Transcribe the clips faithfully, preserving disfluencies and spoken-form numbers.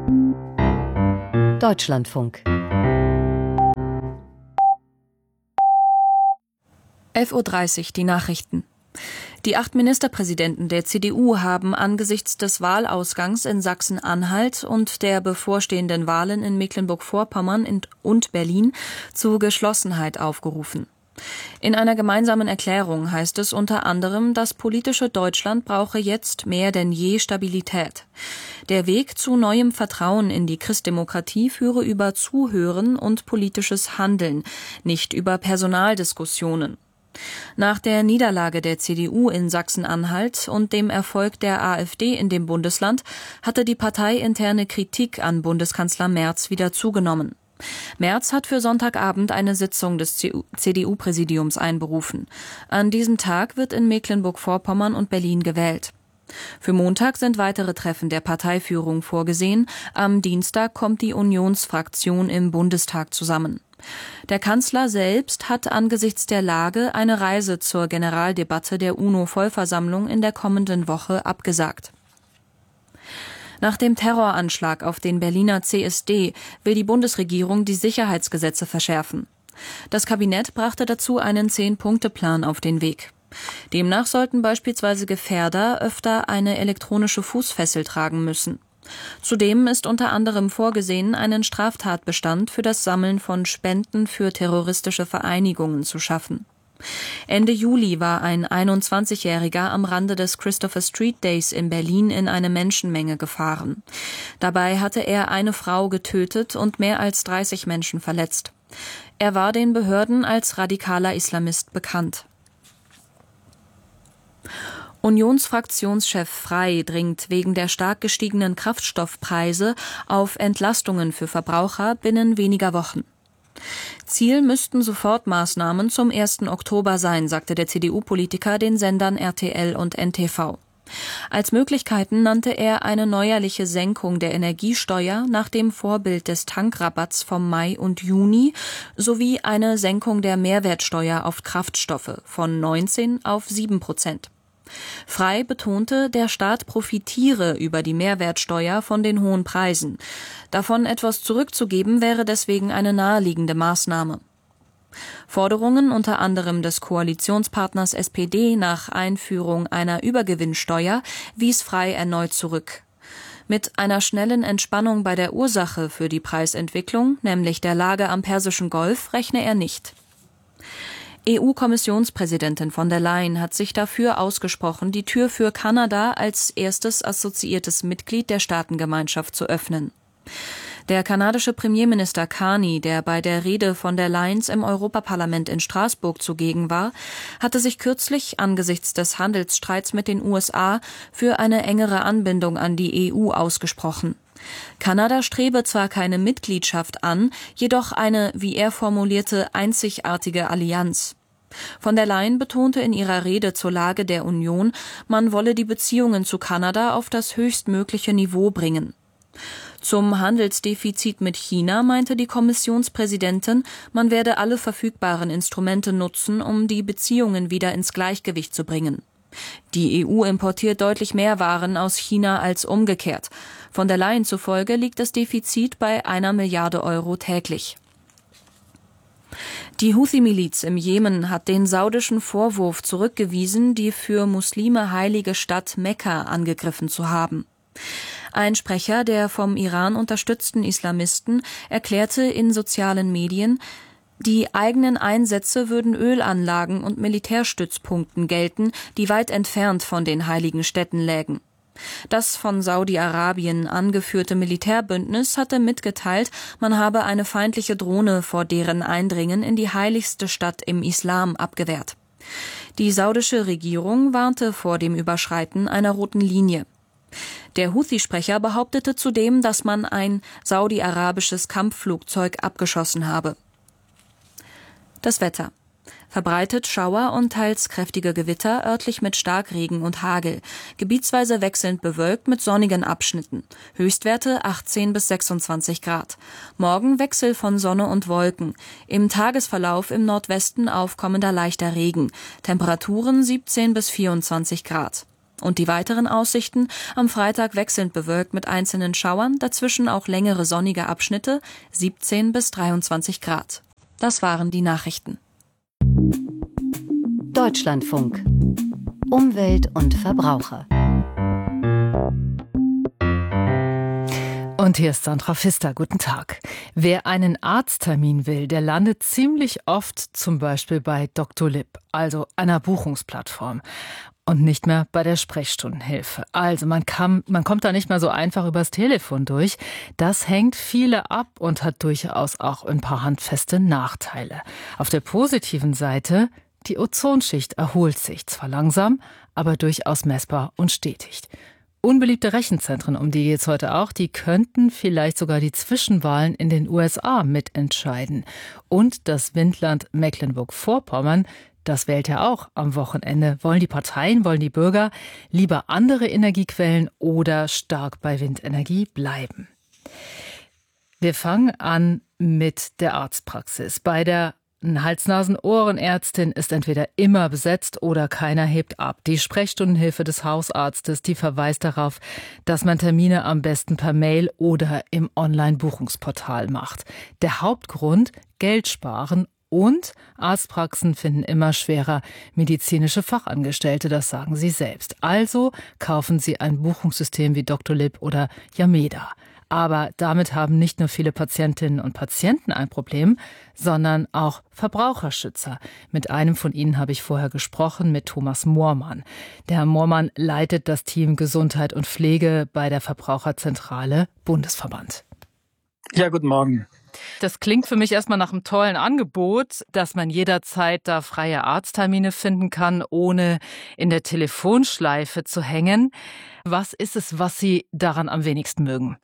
Deutschlandfunk. elf Uhr dreißig, die Nachrichten. Die acht Ministerpräsidenten der C D U haben angesichts des Wahlausgangs in Sachsen-Anhalt und der bevorstehenden Wahlen in Mecklenburg-Vorpommern und Berlin zu Geschlossenheit aufgerufen. In einer gemeinsamen Erklärung heißt es unter anderem, das politische Deutschland brauche jetzt mehr denn je Stabilität. Der Weg zu neuem Vertrauen in die Christdemokratie führe über Zuhören und politisches Handeln, nicht über Personaldiskussionen. Nach der Niederlage der C D U in Sachsen-Anhalt und dem Erfolg der AfD in dem Bundesland hatte die parteiinterne Kritik an Bundeskanzler Merz wieder zugenommen. Merz hat für Sonntagabend eine Sitzung des C D U-Präsidiums einberufen. An diesem Tag wird in Mecklenburg-Vorpommern und Berlin gewählt. Für Montag sind weitere Treffen der Parteiführung vorgesehen. Am Dienstag kommt die Unionsfraktion im Bundestag zusammen. Der Kanzler selbst hat angesichts der Lage eine Reise zur Generaldebatte der UNO-Vollversammlung in der kommenden Woche abgesagt. Nach dem Terroranschlag auf den Berliner C S D will die Bundesregierung die Sicherheitsgesetze verschärfen. Das Kabinett brachte dazu einen Zehn-Punkte-Plan auf den Weg. Demnach sollten beispielsweise Gefährder öfter eine elektronische Fußfessel tragen müssen. Zudem ist unter anderem vorgesehen, einen Straftatbestand für das Sammeln von Spenden für terroristische Vereinigungen zu schaffen. Ende Juli war ein einundzwanzigjähriger am Rande des Christopher Street Days in Berlin in eine Menschenmenge gefahren. Dabei hatte er eine Frau getötet und mehr als dreißig Menschen verletzt. Er war den Behörden als radikaler Islamist bekannt. Unionsfraktionschef Frey dringt wegen der stark gestiegenen Kraftstoffpreise auf Entlastungen für Verbraucher binnen weniger Wochen. Ziel müssten Sofortmaßnahmen zum ersten Oktober sein, sagte der C D U-Politiker den Sendern R T L und N T V. Als Möglichkeiten nannte er eine neuerliche Senkung der Energiesteuer nach dem Vorbild des Tankrabatts vom Mai und Juni sowie eine Senkung der Mehrwertsteuer auf Kraftstoffe von neunzehn auf sieben Prozent. Frey betonte, der Staat profitiere über die Mehrwertsteuer von den hohen Preisen. Davon etwas zurückzugeben wäre deswegen eine naheliegende Maßnahme. Forderungen unter anderem des Koalitionspartners S P D nach Einführung einer Übergewinnsteuer wies Frey erneut zurück. Mit einer schnellen Entspannung bei der Ursache für die Preisentwicklung, nämlich der Lage am Persischen Golf, rechne er nicht. E U-Kommissionspräsidentin von der Leyen hat sich dafür ausgesprochen, die Tür für Kanada als erstes assoziiertes Mitglied der Staatengemeinschaft zu öffnen. Der kanadische Premierminister Carney, der bei der Rede von der Leyen im Europaparlament in Straßburg zugegen war, hatte sich kürzlich angesichts des Handelsstreits mit den U S A für eine engere Anbindung an die E U ausgesprochen. Kanada strebe zwar keine Mitgliedschaft an, jedoch eine, wie er formulierte, einzigartige Allianz. Von der Leyen betonte in ihrer Rede zur Lage der Union, man wolle die Beziehungen zu Kanada auf das höchstmögliche Niveau bringen. Zum Handelsdefizit mit China meinte die Kommissionspräsidentin, man werde alle verfügbaren Instrumente nutzen, um die Beziehungen wieder ins Gleichgewicht zu bringen. Die E U importiert deutlich mehr Waren aus China als umgekehrt. Von der Leyen zufolge liegt das Defizit bei einer Milliarde Euro täglich. Die Houthi-Miliz im Jemen hat den saudischen Vorwurf zurückgewiesen, die für Muslime heilige Stadt Mekka angegriffen zu haben. Ein Sprecher der vom Iran unterstützten Islamisten erklärte in sozialen Medien, die eigenen Einsätze würden Ölanlagen und Militärstützpunkten gelten, die weit entfernt von den heiligen Städten lägen. Das von Saudi-Arabien angeführte Militärbündnis hatte mitgeteilt, man habe eine feindliche Drohne vor deren Eindringen in die heiligste Stadt im Islam abgewehrt. Die saudische Regierung warnte vor dem Überschreiten einer roten Linie. Der Houthi-Sprecher behauptete zudem, dass man ein saudi-arabisches Kampfflugzeug abgeschossen habe. Das Wetter. Verbreitet Schauer und teils kräftige Gewitter, örtlich mit Starkregen und Hagel. Gebietsweise wechselnd bewölkt mit sonnigen Abschnitten. Höchstwerte achtzehn bis sechsundzwanzig Grad. Morgen Wechsel von Sonne und Wolken. Im Tagesverlauf im Nordwesten aufkommender leichter Regen. Temperaturen siebzehn bis vierundzwanzig Grad. Und die weiteren Aussichten: am Freitag wechselnd bewölkt mit einzelnen Schauern, dazwischen auch längere sonnige Abschnitte, siebzehn bis dreiundzwanzig Grad. Das waren die Nachrichten. Deutschlandfunk. Umwelt und Verbraucher. Und hier ist Sandra Pfister. Guten Tag. Wer einen Arzttermin will, der landet ziemlich oft zum Beispiel bei Doctolib, also einer Buchungsplattform. Und nicht mehr bei der Sprechstundenhilfe. Also man kann, man kommt da nicht mehr so einfach übers Telefon durch. Das hängt viele ab und hat durchaus auch ein paar handfeste Nachteile. Auf der positiven Seite: die Ozonschicht erholt sich, zwar langsam, aber durchaus messbar und stetig. Unbeliebte Rechenzentren, um die geht es heute auch, die könnten vielleicht sogar die Zwischenwahlen in den U S A mitentscheiden. Und das Windland Mecklenburg-Vorpommern, das wählt ja auch am Wochenende. Wollen die Parteien, wollen die Bürger lieber andere Energiequellen oder stark bei Windenergie bleiben? Wir fangen an mit der Arztpraxis. Bei der Hals-Nasen-Ohrenärztin ist entweder immer besetzt oder keiner hebt ab. Die Sprechstundenhilfe des Hausarztes, die verweist darauf, dass man Termine am besten per Mail oder im Online-Buchungsportal macht. Der Hauptgrund: Geld sparen. Und Arztpraxen finden immer schwerer medizinische Fachangestellte, das sagen sie selbst. Also kaufen sie ein Buchungssystem wie Doctolib oder Yameda. Aber damit haben nicht nur viele Patientinnen und Patienten ein Problem, sondern auch Verbraucherschützer. Mit einem von ihnen habe ich vorher gesprochen, mit Thomas Moormann. Der Herr Moormann leitet das Team Gesundheit und Pflege bei der Verbraucherzentrale Bundesverband. Ja, guten Morgen. Das klingt für mich erstmal nach einem tollen Angebot, dass man jederzeit da freie Arzttermine finden kann, ohne in der Telefonschleife zu hängen. Was ist es, was Sie daran am wenigsten mögen?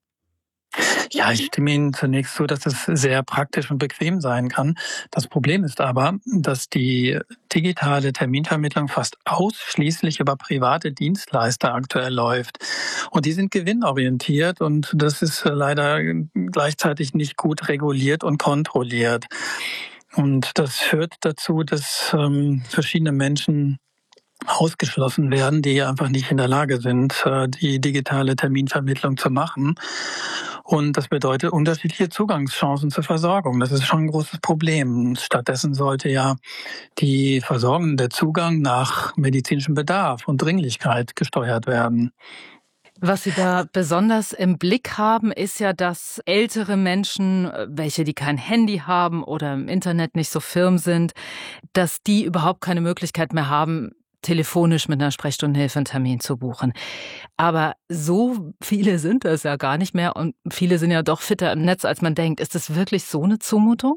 Ja, ich stimme Ihnen zunächst zu, dass es sehr praktisch und bequem sein kann. Das Problem ist aber, dass die digitale Terminvermittlung fast ausschließlich über private Dienstleister aktuell läuft. Und die sind gewinnorientiert und das ist leider gleichzeitig nicht gut reguliert und kontrolliert. Und das führt dazu, dass ähm, verschiedene Menschen ausgeschlossen werden, die einfach nicht in der Lage sind, die digitale Terminvermittlung zu machen. Und das bedeutet unterschiedliche Zugangschancen zur Versorgung. Das ist schon ein großes Problem. Stattdessen sollte ja die Versorgung, der Zugang nach medizinischem Bedarf und Dringlichkeit gesteuert werden. Was Sie da besonders im Blick haben, ist ja, dass ältere Menschen, welche die kein Handy haben oder im Internet nicht so firm sind, dass die überhaupt keine Möglichkeit mehr haben, telefonisch mit einer Sprechstundenhilfe einen Termin zu buchen. Aber so viele sind es ja gar nicht mehr und viele sind ja doch fitter im Netz, als man denkt. Ist das wirklich so eine Zumutung?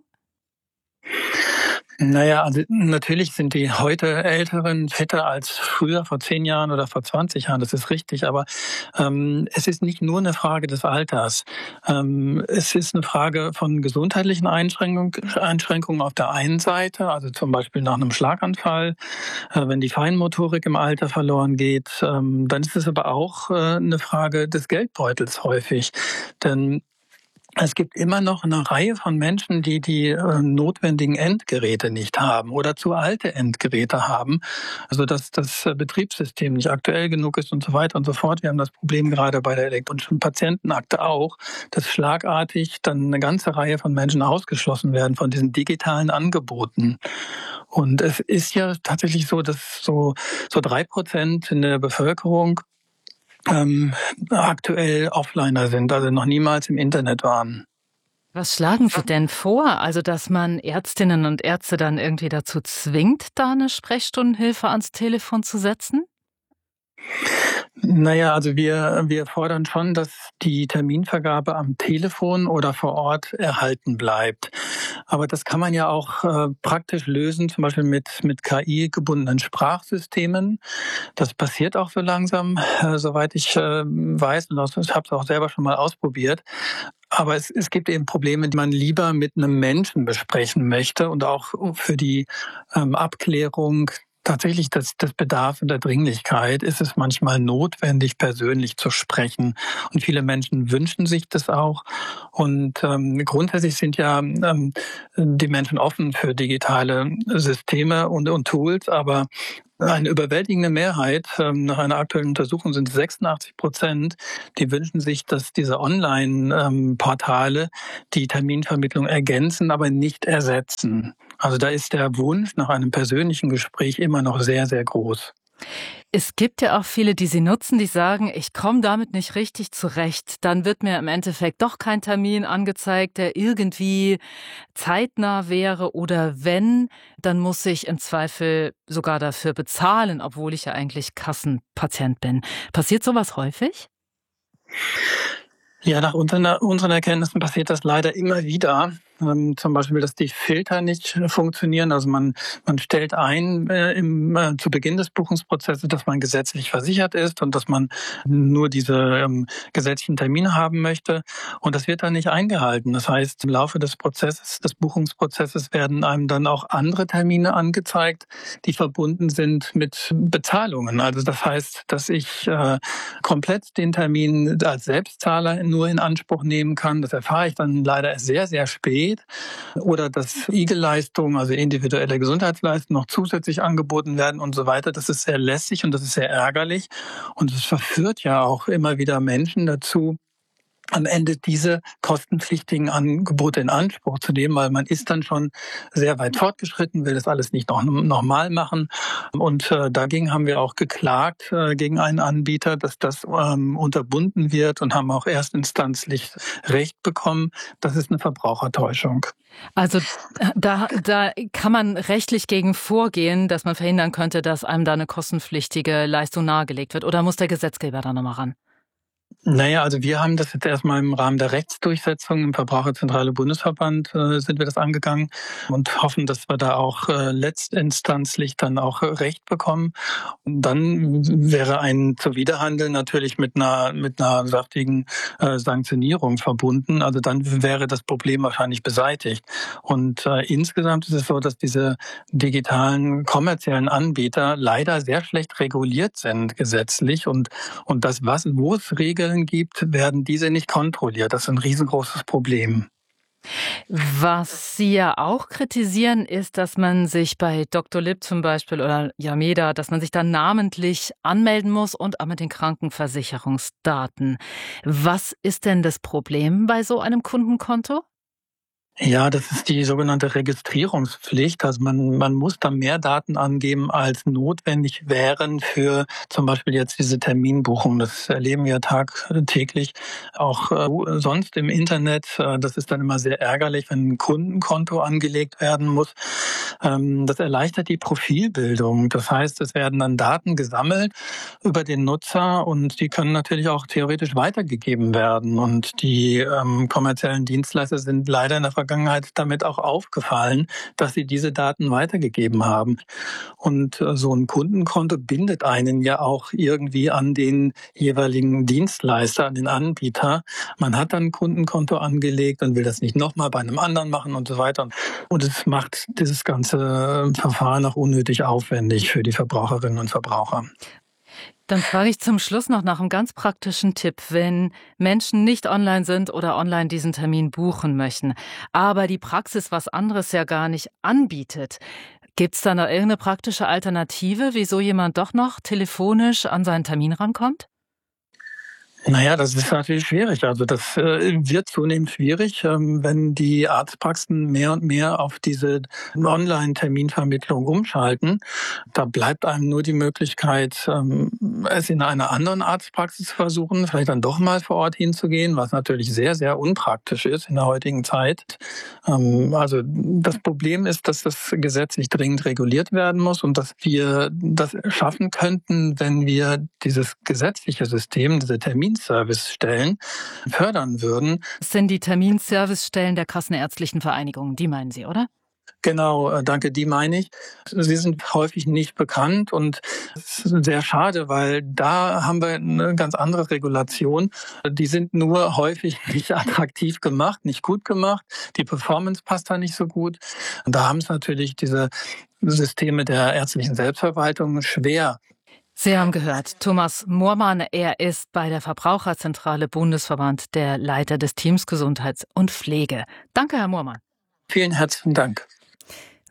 Naja, also natürlich sind die heute Älteren fitter als früher, vor zehn Jahren oder vor zwanzig Jahren, das ist richtig, aber ähm, es ist nicht nur eine Frage des Alters. Ähm, es ist eine Frage von gesundheitlichen Einschränkungen, Einschränkungen auf der einen Seite, also zum Beispiel nach einem Schlaganfall, äh, wenn die Feinmotorik im Alter verloren geht. Ähm, dann ist es aber auch äh, eine Frage des Geldbeutels häufig, denn es gibt immer noch eine Reihe von Menschen, die die äh, notwendigen Endgeräte nicht haben oder zu alte Endgeräte haben, also dass das äh, Betriebssystem nicht aktuell genug ist und so weiter und so fort. Wir haben das Problem gerade bei der elektronischen Patientenakte auch, dass schlagartig dann eine ganze Reihe von Menschen ausgeschlossen werden von diesen digitalen Angeboten. Und es ist ja tatsächlich so, dass so so drei Prozent in der Bevölkerung Ähm, aktuell Offliner sind, also noch niemals im Internet waren. Was schlagen Sie denn vor? Also, dass man Ärztinnen und Ärzte dann irgendwie dazu zwingt, da eine Sprechstundenhilfe ans Telefon zu setzen? Naja, also wir, wir fordern schon, dass die Terminvergabe am Telefon oder vor Ort erhalten bleibt. Aber das kann man ja auch äh, praktisch lösen, zum Beispiel mit, mit K I-gebundenen Sprachsystemen. Das passiert auch so langsam, äh, soweit ich äh, weiß, und ich habe es auch selber schon mal ausprobiert. Aber es, es gibt eben Probleme, die man lieber mit einem Menschen besprechen möchte und auch für die ähm, Abklärung tatsächlich das, das Bedarf und der Dringlichkeit ist es manchmal notwendig, persönlich zu sprechen. Und viele Menschen wünschen sich das auch. Und ähm, grundsätzlich sind ja ähm, die Menschen offen für digitale Systeme und, und Tools, aber Eine überwältigende Mehrheit, ähm, nach einer aktuellen Untersuchung sind es sechsundachtzig Prozent, die wünschen sich, dass diese Online-Portale die Terminvermittlung ergänzen, aber nicht ersetzen. Also da ist der Wunsch nach einem persönlichen Gespräch immer noch sehr, sehr groß. Es gibt ja auch viele, die sie nutzen, die sagen, ich komme damit nicht richtig zurecht. Dann wird mir im Endeffekt doch kein Termin angezeigt, der irgendwie zeitnah wäre. Oder wenn, dann muss ich im Zweifel sogar dafür bezahlen, obwohl ich ja eigentlich Kassenpatient bin. Passiert sowas häufig? Ja, nach unseren, unseren Erkenntnissen passiert das leider immer wieder. Ähm, zum Beispiel, dass die Filter nicht funktionieren. Also man, man stellt ein äh, im, äh, zu Beginn des Buchungsprozesses, dass man gesetzlich versichert ist und dass man nur diese ähm, gesetzlichen Termine haben möchte. Und das wird dann nicht eingehalten. Das heißt, im Laufe des Prozesses, des Buchungsprozesses werden einem dann auch andere Termine angezeigt, die verbunden sind mit Bezahlungen. Also das heißt, dass ich äh, komplett den Termin als Selbstzahler nur in Anspruch nehmen kann. Das erfahre ich dann leider erst sehr, sehr spät. Oder dass I G E-Leistungen, also individuelle Gesundheitsleistungen, noch zusätzlich angeboten werden und so weiter. Das ist sehr lästig und das ist sehr ärgerlich. Und es verführt ja auch immer wieder Menschen dazu, am Ende diese kostenpflichtigen Angebote in Anspruch zu nehmen, weil man ist dann schon sehr weit fortgeschritten, will das alles nicht noch nochmal machen. Und äh, dagegen haben wir auch geklagt äh, gegen einen Anbieter, dass das ähm, unterbunden wird und haben auch erstinstanzlich Recht bekommen. Das ist eine Verbrauchertäuschung. Also da, da kann man rechtlich gegen vorgehen, dass man verhindern könnte, dass einem da eine kostenpflichtige Leistung nahegelegt wird. Oder muss der Gesetzgeber da nochmal ran? Naja, also wir haben das jetzt erstmal im Rahmen der Rechtsdurchsetzung im Verbraucherzentrale Bundesverband äh, sind wir das angegangen und hoffen, dass wir da auch äh, letztinstanzlich dann auch äh, Recht bekommen. Und dann wäre ein Zuwiderhandeln natürlich mit einer mit einer saftigen äh, Sanktionierung verbunden. Also dann wäre das Problem wahrscheinlich beseitigt. Und äh, insgesamt ist es so, dass diese digitalen kommerziellen Anbieter leider sehr schlecht reguliert sind gesetzlich und und das was wo es Regeln gibt, werden diese nicht kontrolliert. Das ist ein riesengroßes Problem. Was Sie ja auch kritisieren, ist, dass man sich bei Doktor Lipp zum Beispiel oder Yameda, dass man sich dann namentlich anmelden muss und auch mit den Krankenversicherungsdaten. Was ist denn das Problem bei so einem Kundenkonto? Ja, das ist die sogenannte Registrierungspflicht. Also man, man muss da mehr Daten angeben, als notwendig wären für zum Beispiel jetzt diese Terminbuchung. Das erleben wir tagtäglich auch äh, sonst im Internet. Äh, das ist dann immer sehr ärgerlich, wenn ein Kundenkonto angelegt werden muss. Ähm, das erleichtert die Profilbildung. Das heißt, es werden dann Daten gesammelt über den Nutzer und die können natürlich auch theoretisch weitergegeben werden. Und die ähm, kommerziellen Dienstleister sind leider in der Vergangenheit damit auch aufgefallen, dass sie diese Daten weitergegeben haben. Und so ein Kundenkonto bindet einen ja auch irgendwie an den jeweiligen Dienstleister, an den Anbieter. Man hat dann ein Kundenkonto angelegt und will das nicht nochmal bei einem anderen machen und so weiter. Und es macht dieses ganze Verfahren auch unnötig aufwendig für die Verbraucherinnen und Verbraucher. Dann frage ich zum Schluss noch nach einem ganz praktischen Tipp. Wenn Menschen nicht online sind oder online diesen Termin buchen möchten, aber die Praxis was anderes ja gar nicht anbietet, gibt es da noch irgendeine praktische Alternative, wieso jemand doch noch telefonisch an seinen Termin rankommt? Naja, das ist natürlich schwierig. Also das äh, wird zunehmend schwierig, ähm, wenn die Arztpraxen mehr und mehr auf diese Online-Terminvermittlung umschalten. Da bleibt einem nur die Möglichkeit, ähm, es in einer anderen Arztpraxis zu versuchen, vielleicht dann doch mal vor Ort hinzugehen, was natürlich sehr, sehr unpraktisch ist in der heutigen Zeit. Ähm, also das Problem ist, dass das gesetzlich dringend reguliert werden muss und dass wir das schaffen könnten, wenn wir dieses gesetzliche System, diese Termin Servicestellen fördern würden. Das sind die Terminservicestellen der Kassenärztlichen Vereinigung, die meinen Sie, oder? Genau, danke, die meine ich. Sie sind häufig nicht bekannt und es ist sehr schade, weil da haben wir eine ganz andere Regulation. Die sind nur häufig nicht attraktiv gemacht, nicht gut gemacht. Die Performance passt da nicht so gut. Und da haben es natürlich diese Systeme der ärztlichen Selbstverwaltung schwer. Sie haben gehört, Thomas Moormann, er ist bei der Verbraucherzentrale Bundesverband der Leiter des Teams Gesundheit und Pflege. Danke, Herr Moormann. Vielen herzlichen Dank.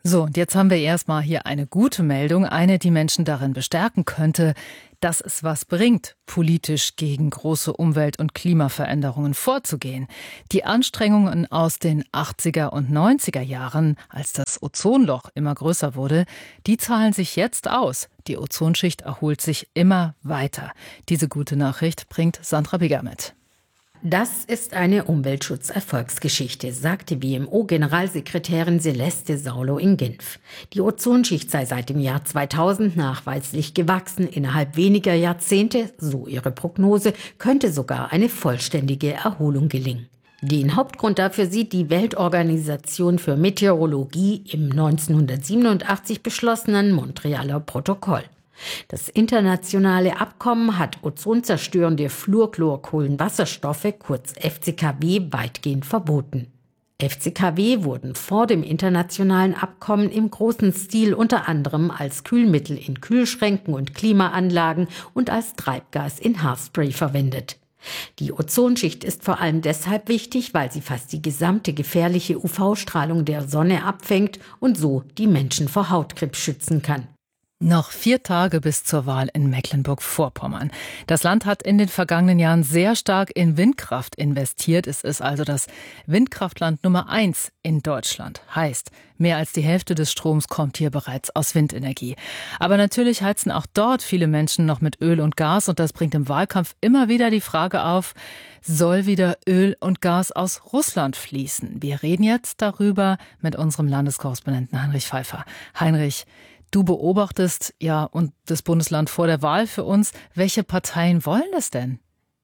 So, und jetzt haben wir erstmal hier eine gute Meldung, eine, die Menschen darin bestärken könnte, dass es was bringt, politisch gegen große Umwelt- und Klimaveränderungen vorzugehen. Die Anstrengungen aus den achtziger und neunziger Jahren, als das Ozonloch immer größer wurde, die zahlen sich jetzt aus. Die Ozonschicht erholt sich immer weiter. Diese gute Nachricht bringt Sandra Bigger mit. Das ist eine Umweltschutz-Erfolgsgeschichte, sagte W M O-Generalsekretärin Celeste Saulo in Genf. Die Ozonschicht sei seit dem Jahr zweitausend nachweislich gewachsen. Innerhalb weniger Jahrzehnte, so ihre Prognose, könnte sogar eine vollständige Erholung gelingen. Den Hauptgrund dafür sieht die Weltorganisation für Meteorologie im neunzehnhundertsiebenundachtzig beschlossenen Montrealer Protokoll. Das internationale Abkommen hat ozonzerstörende Fluorchlorkohlenwasserstoffe, kurz F C K W, weitgehend verboten. F C K W wurden vor dem internationalen Abkommen im großen Stil unter anderem als Kühlmittel in Kühlschränken und Klimaanlagen und als Treibgas in Haarspray verwendet. Die Ozonschicht ist vor allem deshalb wichtig, weil sie fast die gesamte gefährliche U V-Strahlung der Sonne abfängt und so die Menschen vor Hautkrebs schützen kann. Noch vier Tage bis zur Wahl in Mecklenburg-Vorpommern. Das Land hat in den vergangenen Jahren sehr stark in Windkraft investiert. Es ist also das Windkraftland Nummer eins in Deutschland. Heißt, mehr als die Hälfte des Stroms kommt hier bereits aus Windenergie. Aber natürlich heizen auch dort viele Menschen noch mit Öl und Gas. Und das bringt im Wahlkampf immer wieder die Frage auf, soll wieder Öl und Gas aus Russland fließen? Wir reden jetzt darüber mit unserem Landeskorrespondenten Heinrich Pfeiffer. Heinrich, du beobachtest ja und das Bundesland vor der Wahl für uns. Welche Parteien wollen das denn?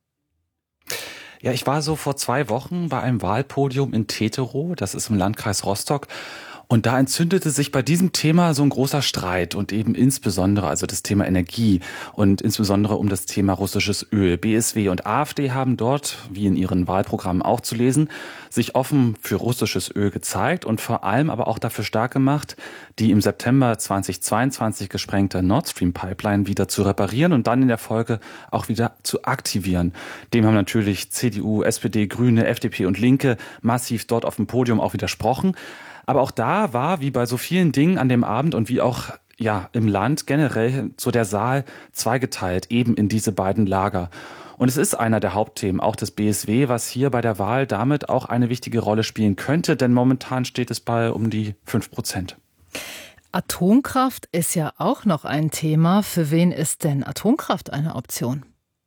Ja, ich war so vor zwei Wochen bei einem Wahlpodium in Teterow, das ist im Landkreis Rostock. Und da entzündete sich bei diesem Thema so ein großer Streit und eben insbesondere also das Thema Energie und insbesondere um das Thema russisches Öl. B S W und AfD haben dort, wie in ihren Wahlprogrammen auch zu lesen, sich offen für russisches Öl gezeigt und vor allem aber auch dafür stark gemacht, die im September zweitausendzweiundzwanzig gesprengte Nord Stream Pipeline wieder zu reparieren und dann in der Folge auch wieder zu aktivieren. Dem haben natürlich C D U, S P D, Grüne, F D P und Linke massiv dort auf dem Podium auch widersprochen. Aber auch da war, wie bei so vielen Dingen an dem Abend und wie auch ja im Land generell, so der Saal zweigeteilt, eben in diese beiden Lager. Und es ist einer der Hauptthemen, auch des B S W, was hier bei der Wahl damit auch eine wichtige Rolle spielen könnte, denn momentan steht es bei um die fünf Prozent. Atomkraft ist ja auch noch ein Thema. Für wen ist denn Atomkraft eine Option?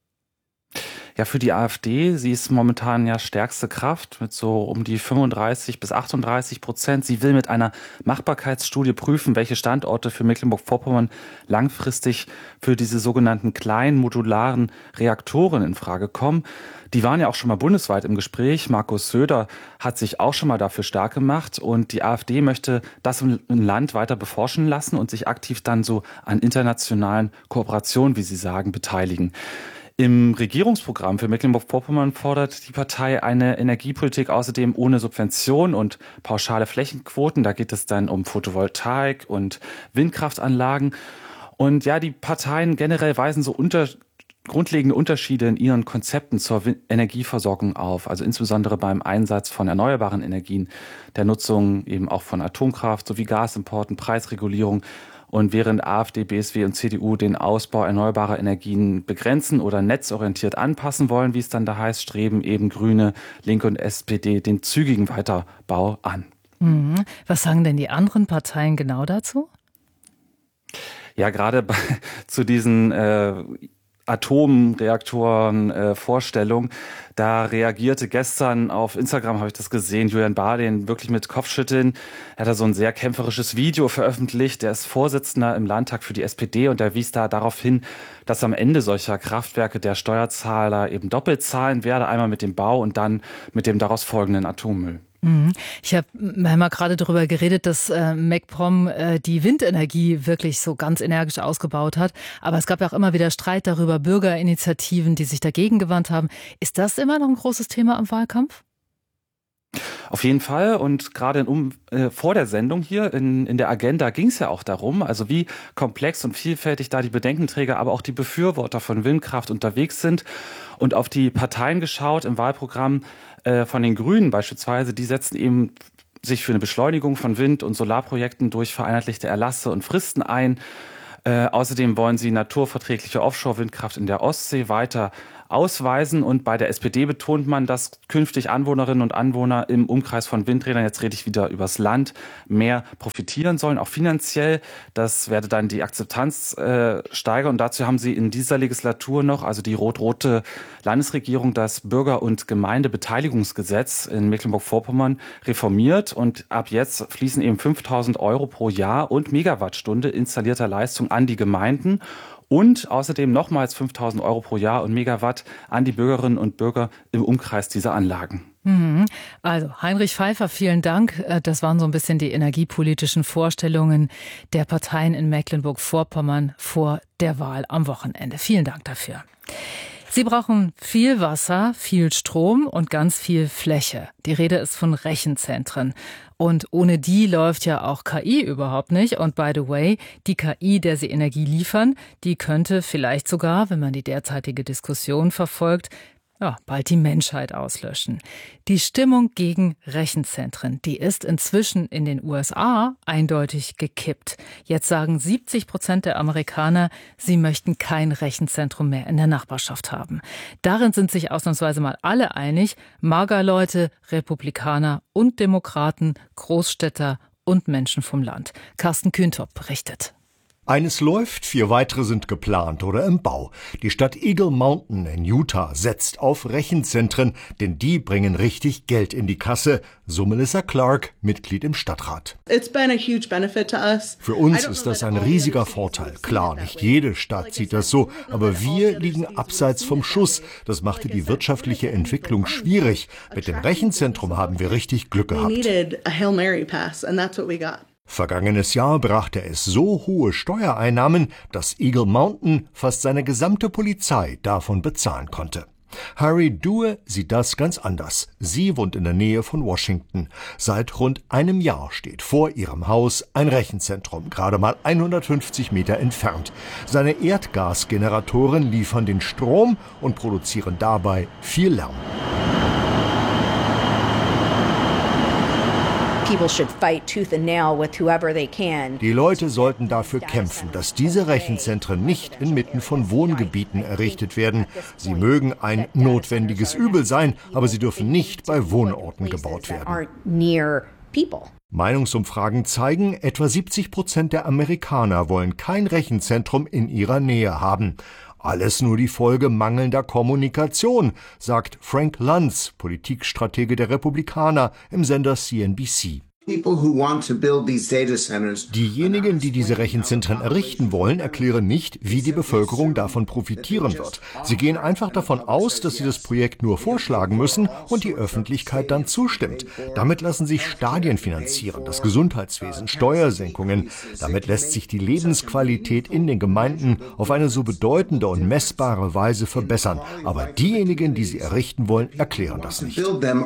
Ja, für die AfD, sie ist momentan ja stärkste Kraft mit so um die fünfunddreißig bis achtunddreißig Prozent. Sie will mit einer Machbarkeitsstudie prüfen, welche Standorte für Mecklenburg-Vorpommern langfristig für diese sogenannten kleinen modularen Reaktoren in Frage kommen. Die waren ja auch schon mal bundesweit im Gespräch. Markus Söder hat sich auch schon mal dafür stark gemacht und die AfD möchte das im Land weiter beforschen lassen und sich aktiv dann so an internationalen Kooperationen, wie sie sagen, beteiligen. Im Regierungsprogramm für Mecklenburg-Vorpommern fordert die Partei eine Energiepolitik außerdem ohne Subvention und pauschale Flächenquoten. Da geht es dann um Photovoltaik und Windkraftanlagen. Und ja, die Parteien generell weisen so unter, grundlegende Unterschiede in ihren Konzepten zur Win- Energieversorgung auf. Also insbesondere beim Einsatz von erneuerbaren Energien, der Nutzung eben auch von Atomkraft sowie Gasimporten, Preisregulierung. Und während AfD, B S W und C D U den Ausbau erneuerbarer Energien begrenzen oder netzorientiert anpassen wollen, wie es dann da heißt, streben eben Grüne, Linke und S P D den zügigen Weiterbau an. Mhm. Was sagen denn die anderen Parteien genau dazu? Ja, gerade bei, zu diesen äh, Atomreaktoren äh, Vorstellung. Da reagierte gestern auf Instagram, habe ich das gesehen, Julian Bardin wirklich mit Kopfschütteln. Er hat da so ein sehr kämpferisches Video veröffentlicht. Der ist Vorsitzender im Landtag für die S P D und der wies da darauf hin, dass am Ende solcher Kraftwerke der Steuerzahler eben doppelt zahlen werde. Einmal mit dem Bau und dann mit dem daraus folgenden Atommüll. Ich habe mal gerade darüber geredet, dass äh, MacPom äh, die Windenergie wirklich so ganz energisch ausgebaut hat. Aber es gab ja auch immer wieder Streit darüber, Bürgerinitiativen, die sich dagegen gewandt haben. Ist das immer noch ein großes Thema im Wahlkampf? Auf jeden Fall und gerade in, um, äh, vor der Sendung hier in, in der Agenda ging es ja auch darum, also wie komplex und vielfältig da die Bedenkenträger, aber auch die Befürworter von Windkraft unterwegs sind und auf die Parteien geschaut im Wahlprogramm äh, von den Grünen beispielsweise, die setzen eben sich für eine Beschleunigung von Wind- und Solarprojekten durch vereinheitlichte Erlasse und Fristen ein. Äh, außerdem wollen sie naturverträgliche Offshore-Windkraft in der Ostsee weiter ausweisen. Und bei der S P D betont man, dass künftig Anwohnerinnen und Anwohner im Umkreis von Windrädern, jetzt rede ich wieder übers Land, mehr profitieren sollen, auch finanziell. Das werde dann die Akzeptanz äh, steigern. Und dazu haben sie in dieser Legislatur noch, also die rot-rote Landesregierung, das Bürger- und Gemeindebeteiligungsgesetz in Mecklenburg-Vorpommern reformiert. Und ab jetzt fließen eben fünftausend Euro pro Jahr und Megawattstunde installierter Leistung an die Gemeinden. Und außerdem nochmals fünftausend Euro pro Jahr und Megawatt an die Bürgerinnen und Bürger im Umkreis dieser Anlagen. Also Heinrich Pfeiffer, vielen Dank. Das waren so ein bisschen die energiepolitischen Vorstellungen der Parteien in Mecklenburg-Vorpommern vor der Wahl am Wochenende. Vielen Dank dafür. Sie brauchen viel Wasser, viel Strom und ganz viel Fläche. Die Rede ist von Rechenzentren. Und ohne die läuft ja auch K I überhaupt nicht. Und by the way, die K I, der sie Energie liefern, die könnte vielleicht sogar, wenn man die derzeitige Diskussion verfolgt, ja, bald die Menschheit auslöschen. Die Stimmung gegen Rechenzentren, die ist inzwischen in den U S A eindeutig gekippt. Jetzt sagen siebzig Prozent der Amerikaner, sie möchten kein Rechenzentrum mehr in der Nachbarschaft haben. Darin sind sich ausnahmsweise mal alle einig, Magerleute, Republikaner und Demokraten, Großstädter und Menschen vom Land. Carsten Kühntop berichtet. Eines läuft, vier weitere sind geplant oder im Bau. Die Stadt Eagle Mountain in Utah setzt auf Rechenzentren, denn die bringen richtig Geld in die Kasse, so Melissa Clark, Mitglied im Stadtrat. Für uns ist das ein riesiger Vorteil. Klar, nicht jede Stadt sieht das so, aber wir liegen abseits vom Schuss. Das machte die wirtschaftliche Entwicklung schwierig. Mit dem Rechenzentrum haben wir richtig Glück gehabt. Vergangenes Jahr brachte es so hohe Steuereinnahmen, dass Eagle Mountain fast seine gesamte Polizei davon bezahlen konnte. Harry Due sieht das ganz anders. Sie wohnt in der Nähe von Washington. Seit rund einem Jahr steht vor ihrem Haus ein Rechenzentrum, gerade mal hundertfünfzig Meter entfernt. Seine Erdgasgeneratoren liefern den Strom und produzieren dabei viel Lärm. Die Leute sollten dafür kämpfen, dass diese Rechenzentren nicht inmitten von Wohngebieten errichtet werden. Sie mögen ein notwendiges Übel sein, aber sie dürfen nicht bei Wohnorten gebaut werden. Meinungsumfragen zeigen, etwa siebzig Prozent der Amerikaner wollen kein Rechenzentrum in ihrer Nähe haben. Alles nur die Folge mangelnder Kommunikation, sagt Frank Luntz, Politikstratege der Republikaner im Sender C N B C. Diejenigen, die diese Rechenzentren errichten wollen, erklären nicht, wie die Bevölkerung davon profitieren wird. Sie gehen einfach davon aus, dass sie das Projekt nur vorschlagen müssen und die Öffentlichkeit dann zustimmt. Damit lassen sich Stadien finanzieren, das Gesundheitswesen, Steuersenkungen. Damit lässt sich die Lebensqualität in den Gemeinden auf eine so bedeutende und messbare Weise verbessern. Aber diejenigen, die sie errichten wollen, erklären das nicht.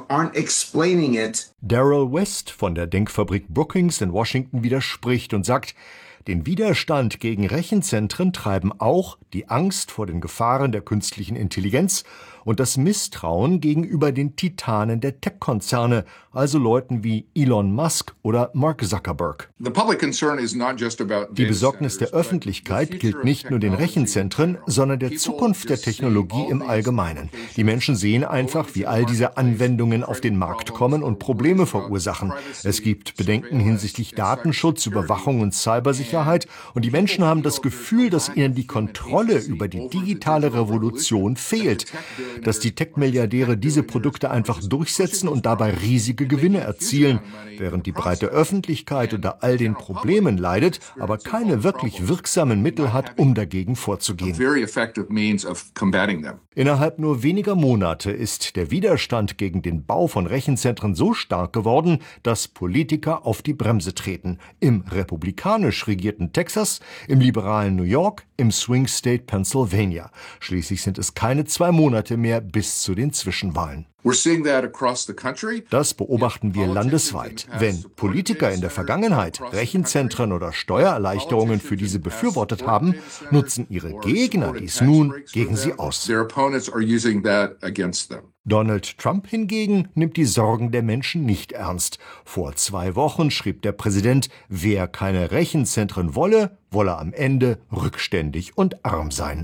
Daryl West von der Denkfabrik Brookings in Washington widerspricht und sagt, den Widerstand gegen Rechenzentren treiben auch die Angst vor den Gefahren der künstlichen Intelligenz und das Misstrauen gegenüber den Titanen der Tech-Konzerne, also Leuten wie Elon Musk oder Mark Zuckerberg. Die Besorgnis der Öffentlichkeit gilt nicht nur den Rechenzentren, sondern der Zukunft der Technologie im Allgemeinen. Die Menschen sehen einfach, wie all diese Anwendungen auf den Markt kommen und Probleme verursachen. Es gibt Bedenken hinsichtlich Datenschutz, Überwachung und Cybersicherheit und die Menschen haben das Gefühl, dass ihnen die Kontrolle über die digitale Revolution fehlt. Dass die Tech-Milliardäre diese Produkte einfach durchsetzen und dabei riesige Gewinne erzielen, während die breite Öffentlichkeit unter all den Problemen leidet, aber keine wirklich wirksamen Mittel hat, um dagegen vorzugehen. Innerhalb nur weniger Monate ist der Widerstand gegen den Bau von Rechenzentren so stark geworden, dass Politiker auf die Bremse treten. Im republikanisch regierten Texas, im liberalen New York, im Swing State Pennsylvania. Schließlich sind es keine zwei Monate mehr bis zu den Zwischenwahlen. Das beobachten wir landesweit. Wenn Politiker in der Vergangenheit Rechenzentren oder Steuererleichterungen für diese befürwortet haben, nutzen ihre Gegner dies nun gegen sie aus. Donald Trump hingegen nimmt die Sorgen der Menschen nicht ernst. Vor zwei Wochen schrieb der Präsident, wer keine Rechenzentren wolle, wolle am Ende rückständig und arm sein.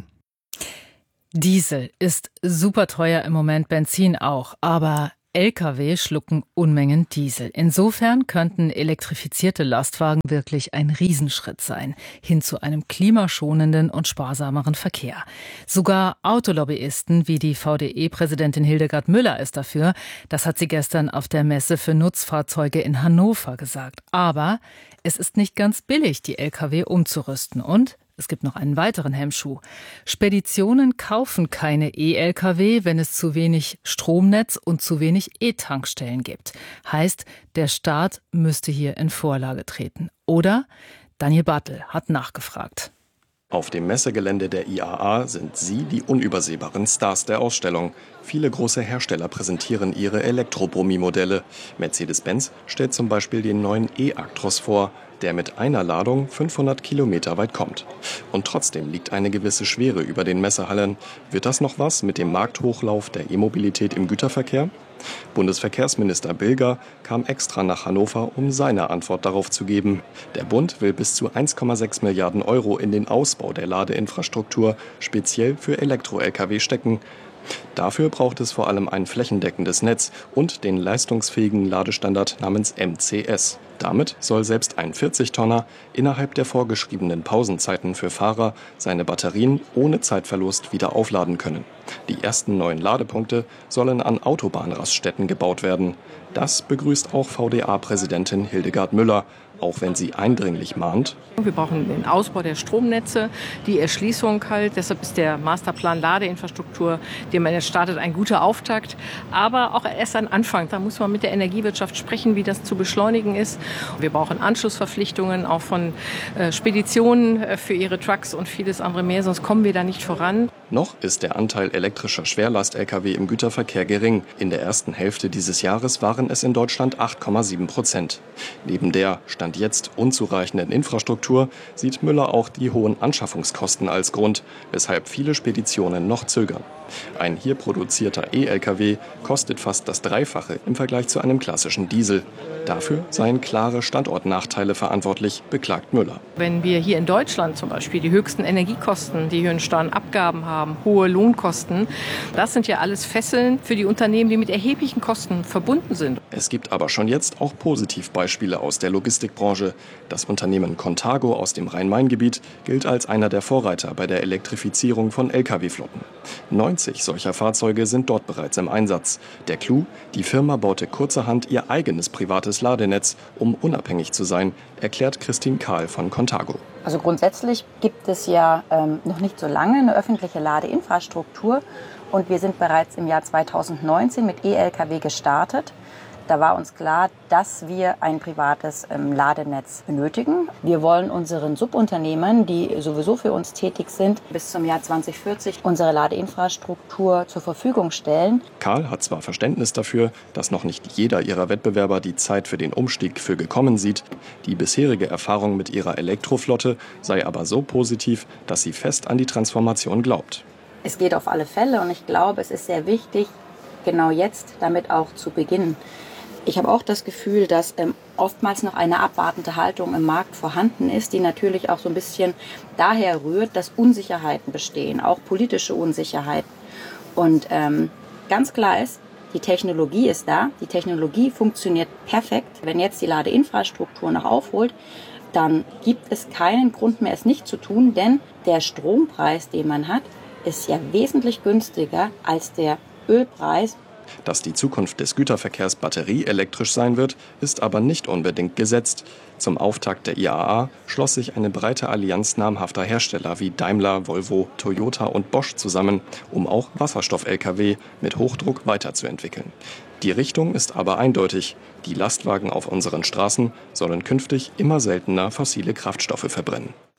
Diesel ist super teuer im Moment, Benzin auch, aber L K W schlucken Unmengen Diesel. Insofern könnten elektrifizierte Lastwagen wirklich ein Riesenschritt sein, hin zu einem klimaschonenden und sparsameren Verkehr. Sogar Autolobbyisten wie die V D E-Präsidentin Hildegard Müller ist dafür. Das hat sie gestern auf der Messe für Nutzfahrzeuge in Hannover gesagt. Aber es ist nicht ganz billig, die L K W umzurüsten. Und es gibt noch einen weiteren Hemmschuh. Speditionen kaufen keine E-L K W, wenn es zu wenig Stromnetz und zu wenig E-Tankstellen gibt. Heißt, der Staat müsste hier in Vorlage treten. Oder? Daniel Bartel hat nachgefragt. Auf dem Messegelände der I A A sind sie die unübersehbaren Stars der Ausstellung. Viele große Hersteller präsentieren ihre Elektrobrommi-Modelle. Mercedes-Benz stellt zum Beispiel den neuen E-Actros vor, der mit einer Ladung fünfhundert Kilometer weit kommt. Und trotzdem liegt eine gewisse Schwere über den Messehallen. Wird das noch was mit dem Markthochlauf der E-Mobilität im Güterverkehr? Bundesverkehrsminister Bilger kam extra nach Hannover, um seine Antwort darauf zu geben. Der Bund will bis zu eins Komma sechs Milliarden Euro in den Ausbau der Ladeinfrastruktur speziell für Elektro-L K W stecken. Dafür braucht es vor allem ein flächendeckendes Netz und den leistungsfähigen Ladestandard namens M C S. Damit soll selbst ein vierzig-Tonner innerhalb der vorgeschriebenen Pausenzeiten für Fahrer seine Batterien ohne Zeitverlust wieder aufladen können. Die ersten neuen Ladepunkte sollen an Autobahnraststätten gebaut werden. Das begrüßt auch V D A-Präsidentin Hildegard Müller, auch wenn sie eindringlich mahnt: Wir brauchen den Ausbau der Stromnetze, die Erschließung halt. Deshalb ist der Masterplan Ladeinfrastruktur, den man jetzt startet, ein guter Auftakt. Aber auch erst ein Anfang. Da muss man mit der Energiewirtschaft sprechen, wie das zu beschleunigen ist. Wir brauchen Anschlussverpflichtungen auch von äh, Speditionen äh, für ihre Trucks und vieles andere mehr, sonst kommen wir da nicht voran. Noch ist der Anteil elektrischer Schwerlast-L K W im Güterverkehr gering. In der ersten Hälfte dieses Jahres waren es in Deutschland acht Komma sieben Prozent. Neben der Stand jetzt unzureichenden Infrastruktur sieht Müller auch die hohen Anschaffungskosten als Grund, weshalb viele Speditionen noch zögern. Ein hier produzierter E-L K W kostet fast das Dreifache im Vergleich zu einem klassischen Diesel. Dafür seien klare Standortnachteile verantwortlich, beklagt Müller. Wenn wir hier in Deutschland zum Beispiel die höchsten Energiekosten, die höheren Steuernabgaben haben, hohe Lohnkosten, das sind ja alles Fesseln für die Unternehmen, die mit erheblichen Kosten verbunden sind. Es gibt aber schon jetzt auch Positivbeispiele aus der Logistikbranche. Das Unternehmen Contago aus dem Rhein-Main-Gebiet gilt als einer der Vorreiter bei der Elektrifizierung von L K W-Flotten. neunzig solcher Fahrzeuge sind dort bereits im Einsatz. Der Clou: Die Firma baute kurzerhand ihr eigenes privates Ladenetz, um unabhängig zu sein, erklärt Christine Kahl von Contago. Also grundsätzlich gibt es ja ähm, noch nicht so lange eine öffentliche Ladeinfrastruktur und wir sind bereits im Jahr zweitausendneunzehn mit E-L K W gestartet. Da war uns klar, dass wir ein privates ähm, Ladenetz benötigen. Wir wollen unseren Subunternehmen, die sowieso für uns tätig sind, bis zum Jahr zwanzig vierzig unsere Ladeinfrastruktur zur Verfügung stellen. Kahl hat zwar Verständnis dafür, dass noch nicht jeder ihrer Wettbewerber die Zeit für den Umstieg für gekommen sieht. Die bisherige Erfahrung mit ihrer Elektroflotte sei aber so positiv, dass sie fest an die Transformation glaubt. Es geht auf alle Fälle und ich glaube, es ist sehr wichtig, genau jetzt damit auch zu beginnen. Ich habe auch das Gefühl, dass ähm, oftmals noch eine abwartende Haltung im Markt vorhanden ist, die natürlich auch so ein bisschen daher rührt, dass Unsicherheiten bestehen, auch politische Unsicherheiten. Und ähm, ganz klar ist, die Technologie ist da, die Technologie funktioniert perfekt. Wenn jetzt die Ladeinfrastruktur noch aufholt, dann gibt es keinen Grund mehr, es nicht zu tun, denn der Strompreis, den man hat, ist ja wesentlich günstiger als der Ölpreis. Dass die Zukunft des Güterverkehrs batterieelektrisch sein wird, ist aber nicht unbedingt gesetzt. Zum Auftakt der I A A schloss sich eine breite Allianz namhafter Hersteller wie Daimler, Volvo, Toyota und Bosch zusammen, um auch Wasserstoff-L K W mit Hochdruck weiterzuentwickeln. Die Richtung ist aber eindeutig. Die Lastwagen auf unseren Straßen sollen künftig immer seltener fossile Kraftstoffe verbrennen.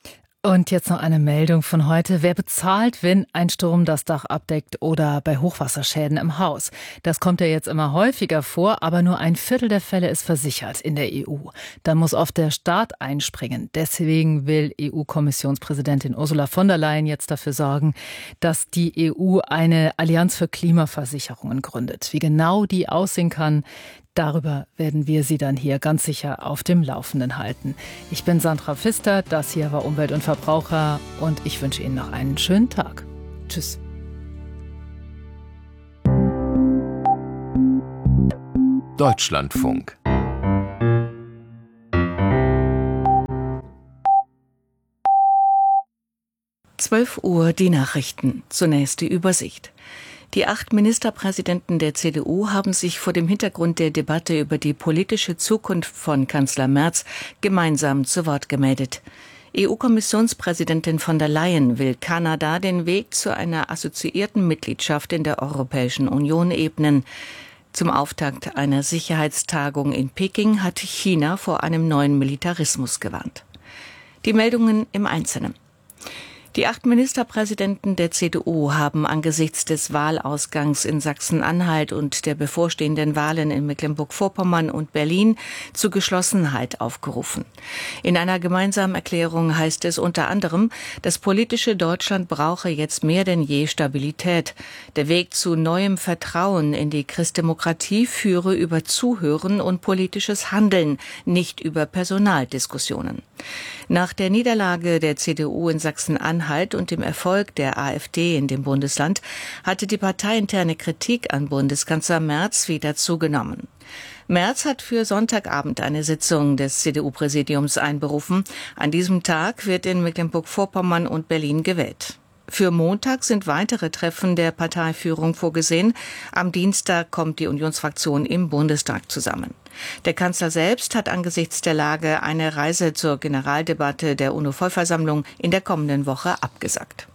Und jetzt noch eine Meldung von heute. Wer bezahlt, wenn ein Sturm das Dach abdeckt oder bei Hochwasserschäden im Haus? Das kommt ja jetzt immer häufiger vor, aber nur ein Viertel der Fälle ist versichert in der E U. Da muss oft der Staat einspringen. Deswegen will E U-Kommissionspräsidentin Ursula von der Leyen jetzt dafür sorgen, dass die E U eine Allianz für Klimaversicherungen gründet. Wie genau die aussehen kann, darüber werden wir Sie dann hier ganz sicher auf dem Laufenden halten. Ich bin Sandra Pfister, das hier war Umwelt und Verbraucher und ich wünsche Ihnen noch einen schönen Tag. Tschüss. Deutschlandfunk. zwölf Uhr die Nachrichten. Zunächst die Übersicht. Die acht Ministerpräsidenten der C D U haben sich vor dem Hintergrund der Debatte über die politische Zukunft von Kanzler Merz gemeinsam zu Wort gemeldet. E U-Kommissionspräsidentin von der Leyen will Kanada den Weg zu einer assoziierten Mitgliedschaft in der Europäischen Union ebnen. Zum Auftakt einer Sicherheitstagung in Peking hat China vor einem neuen Militarismus gewarnt. Die Meldungen im Einzelnen. Die acht Ministerpräsidenten der C D U haben angesichts des Wahlausgangs in Sachsen-Anhalt und der bevorstehenden Wahlen in Mecklenburg-Vorpommern und Berlin zu Geschlossenheit aufgerufen. In einer gemeinsamen Erklärung heißt es unter anderem, das politische Deutschland brauche jetzt mehr denn je Stabilität. Der Weg zu neuem Vertrauen in die Christdemokratie führe über Zuhören und politisches Handeln, nicht über Personaldiskussionen. Nach der Niederlage der C D U in Sachsen-Anhalt und dem Erfolg der AfD in dem Bundesland hatte die parteiinterne Kritik an Bundeskanzler Merz wieder zugenommen. Merz hat für Sonntagabend eine Sitzung des C D U-Präsidiums einberufen. An diesem Tag wird in Mecklenburg-Vorpommern und Berlin gewählt. Für Montag sind weitere Treffen der Parteiführung vorgesehen. Am Dienstag kommt die Unionsfraktion im Bundestag zusammen. Der Kanzler selbst hat angesichts der Lage eine Reise zur Generaldebatte der UNO-Vollversammlung in der kommenden Woche abgesagt.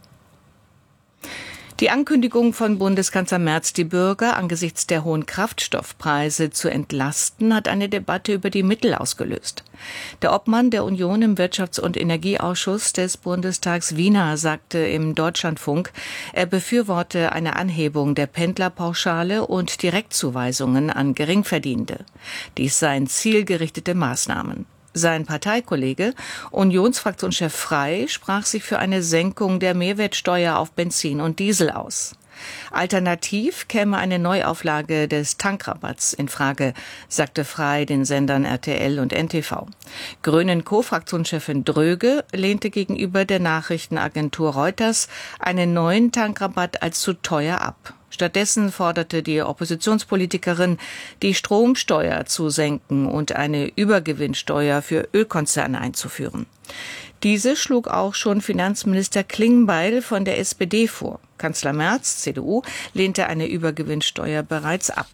Die Ankündigung von Bundeskanzler Merz, die Bürger angesichts der hohen Kraftstoffpreise zu entlasten, hat eine Debatte über die Mittel ausgelöst. Der Obmann der Union im Wirtschafts- und Energieausschuss des Bundestags Wiener sagte im Deutschlandfunk, er befürworte eine Anhebung der Pendlerpauschale und Direktzuweisungen an Geringverdienende. Dies seien zielgerichtete Maßnahmen. Sein Parteikollege, Unionsfraktionschef Frey, sprach sich für eine Senkung der Mehrwertsteuer auf Benzin und Diesel aus. Alternativ käme eine Neuauflage des Tankrabatts in Frage, sagte Frey den Sendern R T L und N T V. Grünen Co-Fraktionschefin Dröge lehnte gegenüber der Nachrichtenagentur Reuters einen neuen Tankrabatt als zu teuer ab. Stattdessen forderte die Oppositionspolitikerin, die Stromsteuer zu senken und eine Übergewinnsteuer für Ölkonzerne einzuführen. Diese schlug auch schon Finanzminister Klingbeil von der S P D vor. Kanzler Merz, C D U, lehnte eine Übergewinnsteuer bereits ab.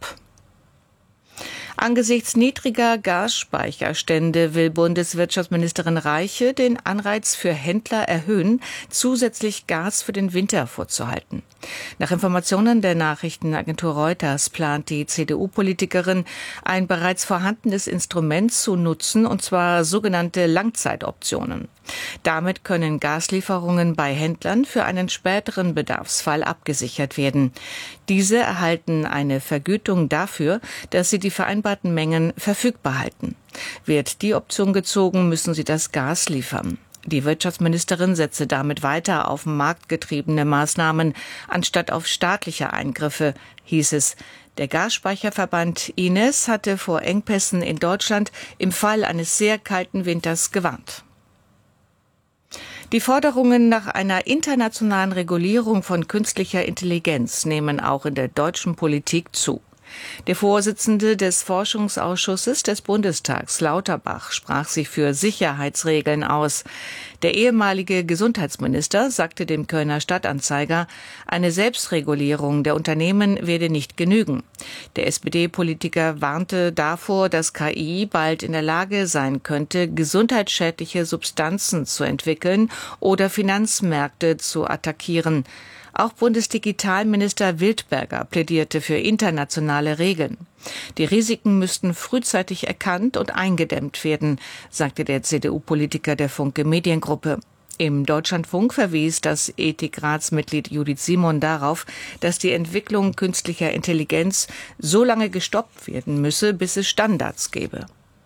Angesichts niedriger Gasspeicherstände will Bundeswirtschaftsministerin Reiche den Anreiz für Händler erhöhen, zusätzlich Gas für den Winter vorzuhalten. Nach Informationen der Nachrichtenagentur Reuters plant die C D U-Politikerin, ein bereits vorhandenes Instrument zu nutzen, und zwar sogenannte Langzeitoptionen. Damit können Gaslieferungen bei Händlern für einen späteren Bedarfsfall abgesichert werden. Diese erhalten eine Vergütung dafür, dass sie die vereinbarten Mengen verfügbar halten. Wird die Option gezogen, müssen sie das Gas liefern. Die Wirtschaftsministerin setze damit weiter auf marktgetriebene Maßnahmen anstatt auf staatliche Eingriffe, hieß es. Der Gasspeicherverband I N E S hatte vor Engpässen in Deutschland im Fall eines sehr kalten Winters gewarnt. Die Forderungen nach einer internationalen Regulierung von künstlicher Intelligenz nehmen auch in der deutschen Politik zu. Der Vorsitzende des Forschungsausschusses des Bundestags, Lauterbach, sprach sich für Sicherheitsregeln aus. Der ehemalige Gesundheitsminister sagte dem Kölner Stadtanzeiger, eine Selbstregulierung der Unternehmen werde nicht genügen. Der S P D-Politiker warnte davor, dass K I bald in der Lage sein könnte, gesundheitsschädliche Substanzen zu entwickeln oder Finanzmärkte zu attackieren. Auch Bundesdigitalminister Wildberger plädierte für internationale Regeln. Die Risiken müssten frühzeitig erkannt und eingedämmt werden, sagte der C D U-Politiker der Funke Mediengruppe. Im Deutschlandfunk verwies das Ethikratsmitglied Judith Simon darauf, dass die Entwicklung künstlicher Intelligenz so lange gestoppt werden müsse, bis es Standards gäbe.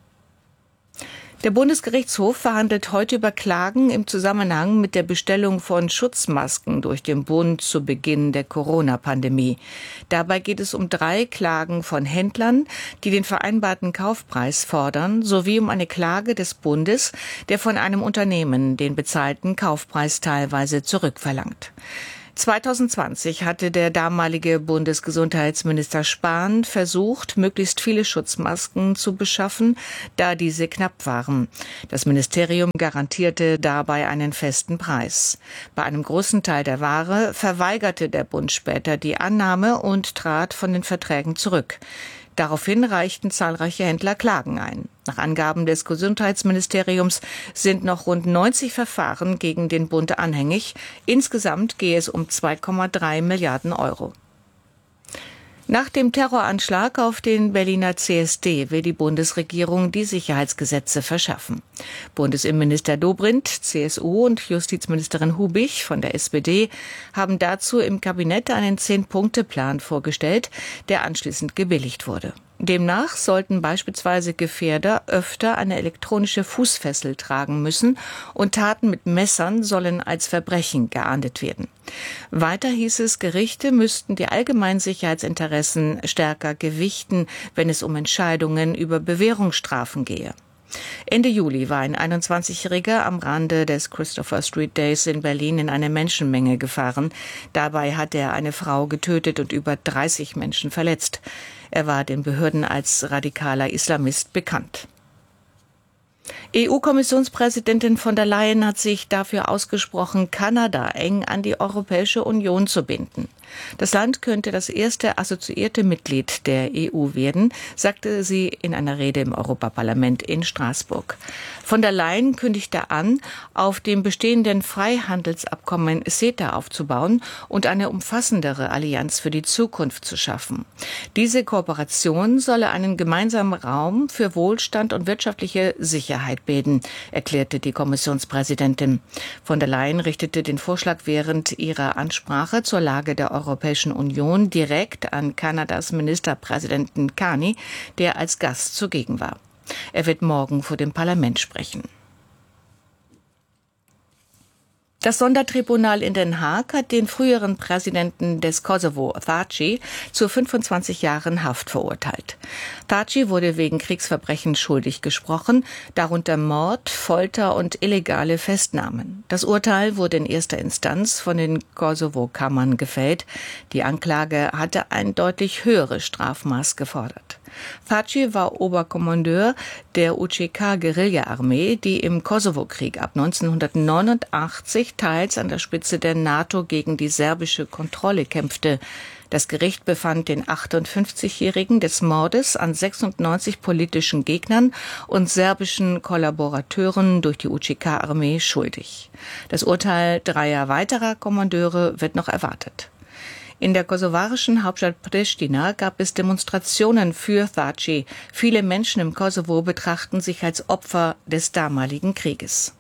Der Bundesgerichtshof verhandelt heute über Klagen im Zusammenhang mit der Bestellung von Schutzmasken durch den Bund zu Beginn der Corona-Pandemie. Dabei geht es um drei Klagen von Händlern, die den vereinbarten Kaufpreis fordern, sowie um eine Klage des Bundes, der von einem Unternehmen den bezahlten Kaufpreis teilweise zurückverlangt. zwanzig zwanzig hatte der damalige Bundesgesundheitsminister Spahn versucht, möglichst viele Schutzmasken zu beschaffen, da diese knapp waren. Das Ministerium garantierte dabei einen festen Preis. Bei einem großen Teil der Ware verweigerte der Bund später die Annahme und trat von den Verträgen zurück. Daraufhin reichten zahlreiche Händler Klagen ein. Nach Angaben des Gesundheitsministeriums sind noch rund neunzig Verfahren gegen den Bund anhängig. Insgesamt gehe es um zwei Komma drei Milliarden Euro. Nach dem Terroranschlag auf den Berliner C S D will die Bundesregierung die Sicherheitsgesetze verschärfen. Bundesinnenminister Dobrindt, C S U, und Justizministerin Hubich von der S P D haben dazu im Kabinett einen Zehn-Punkte-Plan vorgestellt, der anschließend gebilligt wurde. Demnach sollten beispielsweise Gefährder öfter eine elektronische Fußfessel tragen müssen und Taten mit Messern sollen als Verbrechen geahndet werden. Weiter hieß es, Gerichte müssten die allgemeinen Sicherheitsinteressen stärker gewichten, wenn es um Entscheidungen über Bewährungsstrafen gehe. Ende Juli war ein einundzwanzigjähriger am Rande des Christopher Street Days in Berlin in eine Menschenmenge gefahren. Dabei hat er eine Frau getötet und über dreißig Menschen verletzt. Er war den Behörden als radikaler Islamist bekannt. E U-Kommissionspräsidentin von der Leyen hat sich dafür ausgesprochen, Kanada eng an die Europäische Union zu binden. Das Land könnte das erste assoziierte Mitglied der E U werden, sagte sie in einer Rede im Europaparlament in Straßburg. Von der Leyen kündigte an, auf dem bestehenden Freihandelsabkommen CETA aufzubauen und eine umfassendere Allianz für die Zukunft zu schaffen. Diese Kooperation solle einen gemeinsamen Raum für Wohlstand und wirtschaftliche Sicherheit bilden, erklärte die Kommissionspräsidentin. Von der Leyen richtete den Vorschlag während ihrer Ansprache zur Lage der Europäischen Union direkt an Kanadas Ministerpräsidenten Carney, der als Gast zugegen war. Er wird morgen vor dem Parlament sprechen. Das Sondertribunal in Den Haag hat den früheren Präsidenten des Kosovo, Thaci, zu fünfundzwanzig Jahren Haft verurteilt. Thaci wurde wegen Kriegsverbrechen schuldig gesprochen, darunter Mord, Folter und illegale Festnahmen. Das Urteil wurde in erster Instanz von den Kosovo-Kammern gefällt. Die Anklage hatte ein deutlich höheres Strafmaß gefordert. Thaci war Oberkommandeur der U C K-Guerilla-Armee, die im Kosovo-Krieg ab neunzehnhundertneunundachtzig teils an der Spitze der NATO gegen die serbische Kontrolle kämpfte. Das Gericht befand den achtundfünfzigjährigen des Mordes an sechsundneunzig politischen Gegnern und serbischen Kollaborateuren durch die U C K-Armee schuldig. Das Urteil dreier weiterer Kommandeure wird noch erwartet. In der kosovarischen Hauptstadt Pristina gab es Demonstrationen für Thaci. Viele Menschen im Kosovo betrachten sich als Opfer des damaligen Krieges.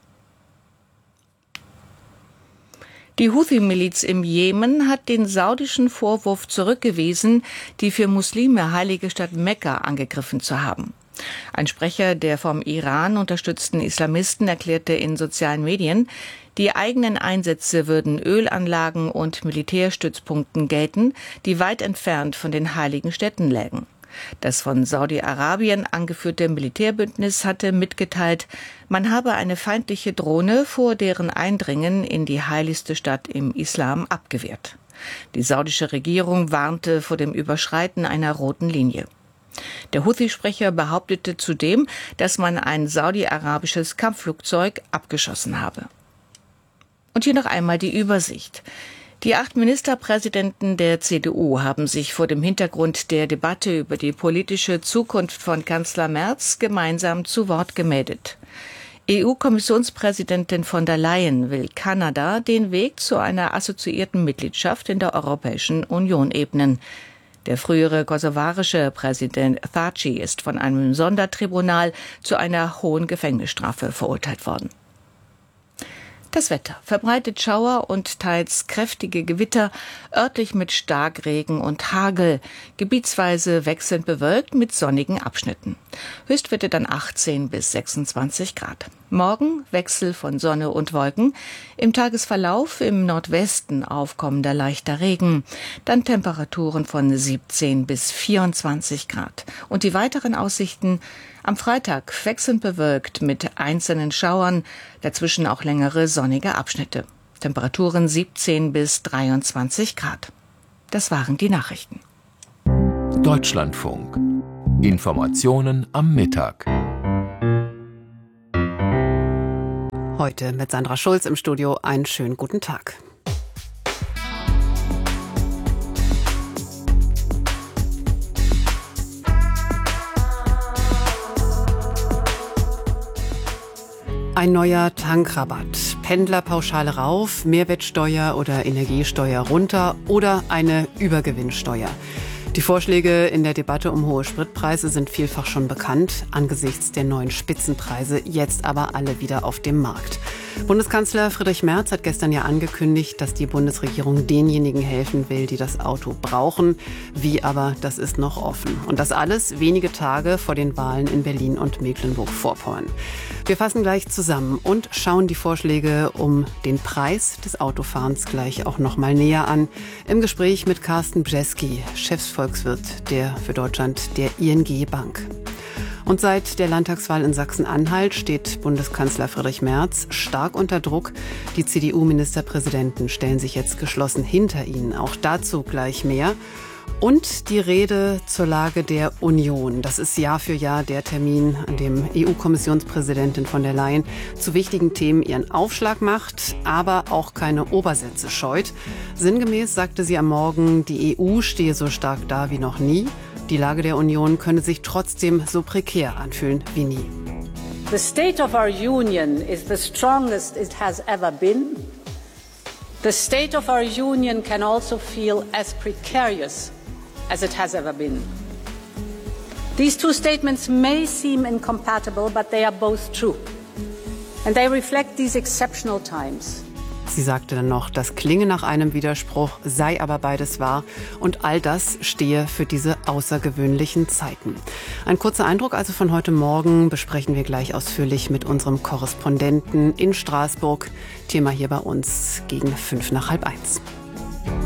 Die Houthi-Miliz im Jemen hat den saudischen Vorwurf zurückgewiesen, die für Muslime heilige Stadt Mekka angegriffen zu haben. Ein Sprecher der vom Iran unterstützten Islamisten erklärte in sozialen Medien, die eigenen Einsätze würden Ölanlagen und Militärstützpunkten gelten, die weit entfernt von den heiligen Städten lägen. Das von Saudi-Arabien angeführte Militärbündnis hatte mitgeteilt, man habe eine feindliche Drohne vor deren Eindringen in die heiligste Stadt im Islam abgewehrt. Die saudische Regierung warnte vor dem Überschreiten einer roten Linie. Der Houthi-Sprecher behauptete zudem, dass man ein saudi-arabisches Kampfflugzeug abgeschossen habe. Und hier noch einmal die Übersicht. Die acht Ministerpräsidenten der C D U haben sich vor dem Hintergrund der Debatte über die politische Zukunft von Kanzler Merz gemeinsam zu Wort gemeldet. E U-Kommissionspräsidentin von der Leyen will Kanada den Weg zu einer assoziierten Mitgliedschaft in der Europäischen Union ebnen. Der frühere kosovarische Präsident Thaci ist von einem Sondertribunal zu einer hohen Gefängnisstrafe verurteilt worden. Das Wetter: verbreitet Schauer und teils kräftige Gewitter, örtlich mit Starkregen und Hagel, gebietsweise wechselnd bewölkt mit sonnigen Abschnitten. Höchstwerte dann achtzehn bis sechsundzwanzig Grad. Morgen Wechsel von Sonne und Wolken, im Tagesverlauf im Nordwesten aufkommender leichter Regen, dann Temperaturen von siebzehn bis vierundzwanzig Grad. Und die weiteren Aussichten: am Freitag wechselnd bewölkt mit einzelnen Schauern, dazwischen auch längere sonnige Abschnitte. Temperaturen siebzehn bis dreiundzwanzig Grad. Das waren die Nachrichten. Deutschlandfunk. Informationen am Mittag. Heute mit Sandra Schulz im Studio. Einen schönen guten Tag. Ein neuer Tankrabatt, Pendlerpauschale rauf, Mehrwertsteuer oder Energiesteuer runter oder eine Übergewinnsteuer. Die Vorschläge in der Debatte um hohe Spritpreise sind vielfach schon bekannt, angesichts der neuen Spitzenpreise, jetzt aber alle wieder auf dem Markt. Bundeskanzler Friedrich Merz hat gestern ja angekündigt, dass die Bundesregierung denjenigen helfen will, die das Auto brauchen. Wie aber, das ist noch offen. Und das alles wenige Tage vor den Wahlen in Berlin und Mecklenburg-Vorpommern. Wir fassen gleich zusammen und schauen die Vorschläge um den Preis des Autofahrens gleich auch noch mal näher an. Im Gespräch mit Carsten Bjeski, Chefsvolkswirt der für Deutschland der I N G Bank. Und seit der Landtagswahl in Sachsen-Anhalt steht Bundeskanzler Friedrich Merz stark unter Druck. Die C D U-Ministerpräsidenten stellen sich jetzt geschlossen hinter ihn. Auch dazu gleich mehr. Und die Rede zur Lage der Union. Das ist Jahr für Jahr der Termin, an dem E U-Kommissionspräsidentin von der Leyen zu wichtigen Themen ihren Aufschlag macht, aber auch keine Obersätze scheut. Sinngemäß sagte sie am Morgen, die E U stehe so stark da wie noch nie. Die Lage der Union könne sich trotzdem so prekär anfühlen wie nie. The state of our union is the strongest it has ever been. The state of our union can also feel as precarious as it has ever been. These two statements may seem incompatible, but they are both true. And they reflect these exceptional times. Sie sagte dann noch, das klinge nach einem Widerspruch, sei aber beides wahr und all das stehe für diese außergewöhnlichen Zeiten. Ein kurzer Eindruck also von heute Morgen besprechen wir gleich ausführlich mit unserem Korrespondenten in Straßburg. Thema hier bei uns gegen fünf nach halb eins.